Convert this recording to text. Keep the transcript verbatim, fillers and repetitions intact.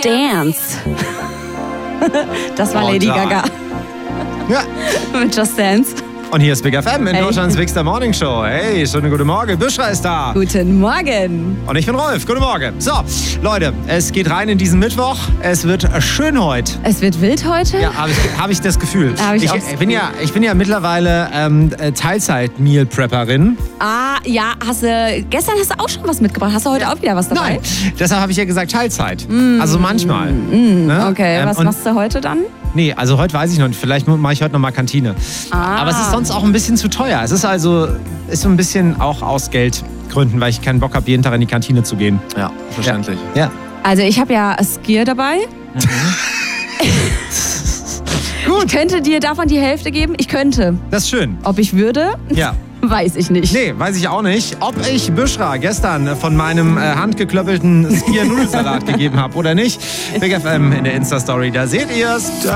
Dance. Das war Lady Gaga. Ja. Mit Just Dance. Und hier ist Big F M in Hey. Deutschlands Big Star Morning Show. Hey, schönen guten Morgen. Büschra ist da. Guten Morgen. Und ich bin Rolf. Guten Morgen. So, Leute, es geht rein in diesen Mittwoch. Es wird schön heute. Es wird wild heute? Ja, habe ich, hab ich das Gefühl. Hab ich ich, auch ich, bin ja, ich bin ja mittlerweile ähm, Teilzeit-Meal-Prepperin. Ah, ja, hast du, gestern hast du auch schon was mitgebracht. Hast du heute auch wieder was dabei? Nein, deshalb habe ich ja gesagt Teilzeit. Mm. Also manchmal. Mm, Ne? okay, Ähm, was und- machst du heute dann? Nee, also heute weiß ich noch nicht. Vielleicht mache ich heute noch mal Kantine. Ah. Aber es ist sonst auch ein bisschen zu teuer. Es ist also ist so ein bisschen auch aus Geldgründen, weil ich keinen Bock habe, jeden Tag in die Kantine zu gehen. Ja, verständlich. Ja. Also ich habe ja Skier dabei. Gut. Ich könnte dir davon die Hälfte geben. Ich könnte. Das ist schön. Ob ich würde? Ja. Weiß ich nicht. Nee, weiß ich auch nicht. Ob ich Büschra gestern von meinem äh, handgeklöppelten Skier-Nudelsalat gegeben habe oder nicht. Big F M in der Insta-Story, da seht ihr's.